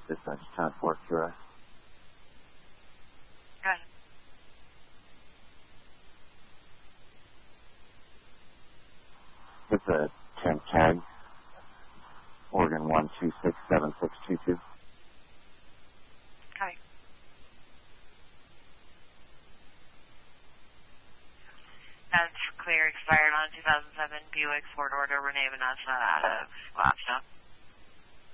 dispatch 10-4 QRS. Go ahead. It's a 10 tag, Oregon 1267622. Okay. That's clear, expired on 2007 Buick Ford Order Renee Vanessa out of Glasgow.